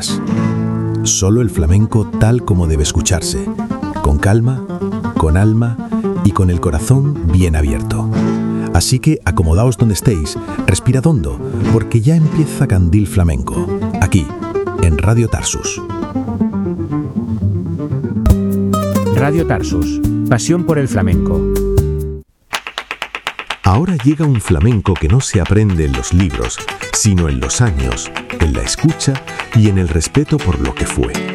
más. Solo el flamenco tal como debe escucharse, con calma, con alma y con el corazón bien abierto. Así que acomodaos donde estéis, respirad hondo, porque ya empieza Candil Flamenco, aquí, en Radio Tarsus. Radio Tarsus, pasión por el flamenco. Ahora llega un flamenco que no se aprende en los libros, sino en los años, en la escucha y en el respeto por lo que fue.